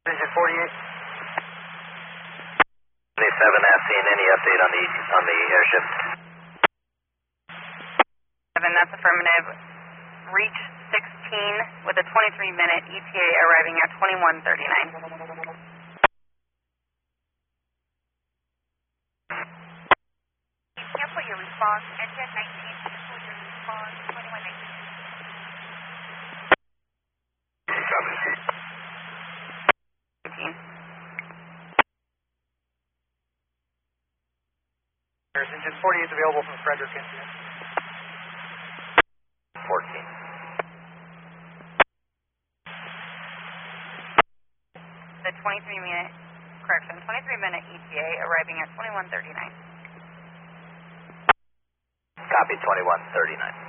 Engine 48. 27, asking any update on the airship. 7, that's affirmative. Reach 16 with a 23-minute ETA arriving at 21:39. Cancel your response. Engine 19, cancel your response. 2119. Copy. 18. There's engine 48 is available from Frederick, Indiana. 14. The 23-minute ETA arriving at 21:39. Copy, 21:39.